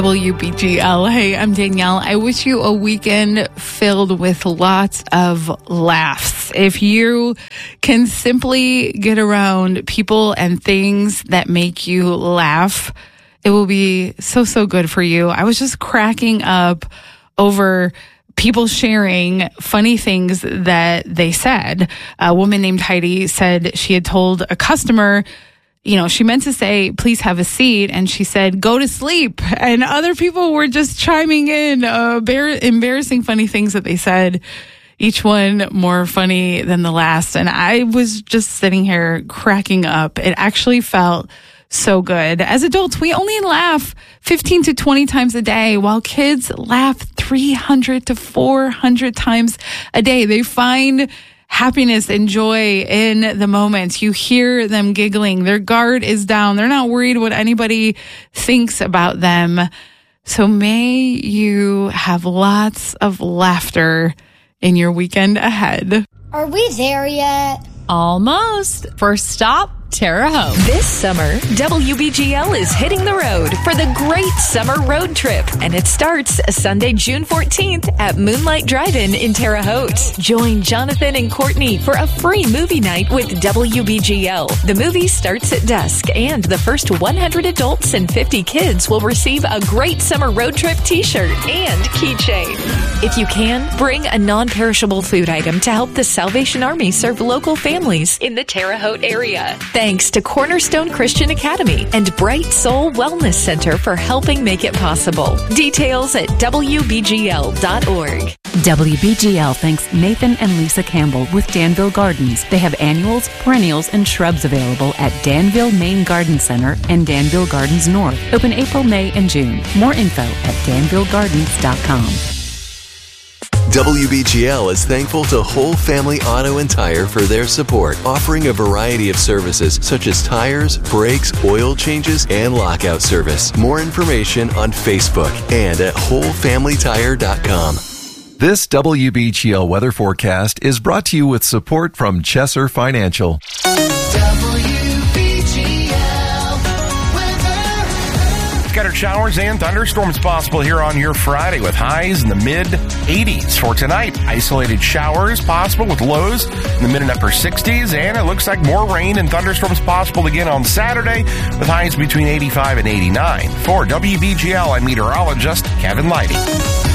WBGL. Hey, I'm Danielle. I wish you a weekend filled with lots of laughs. If you can simply get around people and things that make you laugh, it will be so good for you. I was just cracking up over people sharing funny things that they said. A woman named Heidi said she had told a customer, she meant to say, please have a seat. And she said, go to sleep. And other people were just chiming in, embarrassing funny things that they said, each one more funny than the last. And I was just sitting here cracking up. It actually felt so good. As adults, we only laugh 15 to 20 times a day, while kids laugh 300 to 400 times a day. They find happiness and joy in the moments. You hear them giggling. Their guard is down. They're not worried what anybody thinks about them. So may you have lots of laughter in your weekend ahead. Are we there yet? Almost. First stop, Terre Haute. This summer, WBGL is hitting the road for the Great Summer Road Trip, and it starts Sunday, June 14th at Moonlight Drive-In in Terre Haute. Join Jonathan and Courtney for a free movie night with WBGL. The movie starts at dusk, and the first 100 adults and 50 kids will receive a Great Summer Road Trip t-shirt and keychain. If you can, bring a non-perishable food item to help the Salvation Army serve local families in the Terre Haute area. Thanks to Cornerstone Christian Academy and Bright Soul Wellness Center for helping make it possible. Details at WBGL.org. WBGL thanks Nathan and Lisa Campbell with Danville Gardens. They have annuals, perennials, and shrubs available at Danville Main Garden Center and Danville Gardens North. Open April, May, and June. More info at danvillegardens.com. WBGL is thankful to Whole Family Auto and Tire for their support, offering a variety of services such as tires, brakes, oil changes, and lockout service. More information on Facebook and at wholefamilytire.com. This WBGL weather forecast is brought to you with support from Chesser Financial. Scattered showers and thunderstorms possible here on your Friday with highs in the mid-80s. For tonight, isolated showers possible with lows in the mid and upper 60s. And it looks like more rain and thunderstorms possible again on Saturday with highs between 85 and 89. For WBGL, I'm meteorologist Kevin Leidy.